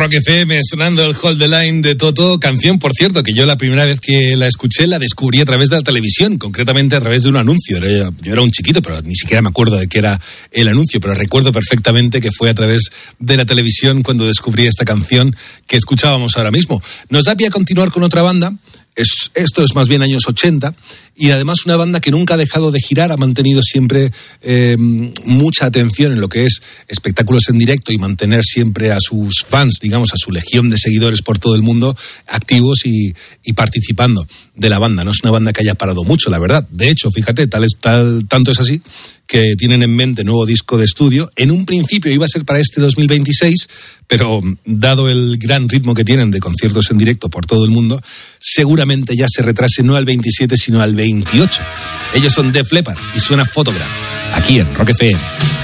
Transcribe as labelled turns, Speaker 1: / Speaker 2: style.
Speaker 1: Rock FM, sonando el Hold the Line de Toto, canción, por cierto, que yo la primera vez que la escuché la descubrí a través de la televisión, concretamente a través de un anuncio. Yo era un chiquito, pero ni siquiera me acuerdo de qué era el anuncio, pero recuerdo perfectamente que fue a través de la televisión cuando descubrí esta canción que escuchábamos ahora mismo. Nos da pie a continuar con otra banda. Esto es más bien años 80, y además una banda que nunca ha dejado de girar, ha mantenido siempre mucha atención en lo que es espectáculos en directo y mantener siempre a sus fans, digamos, a su legión de seguidores por todo el mundo, activos y participando de la banda. No es una banda que haya parado mucho, la verdad. De hecho, fíjate, tanto es así que tienen en mente nuevo disco de estudio. En un principio iba a ser para este 2026, pero dado el gran ritmo que tienen de conciertos en directo por todo el mundo, seguramente ya se retrase no al 27, sino al 28. Ellos son Def Leppard y suena Photograph, aquí en Rock FM.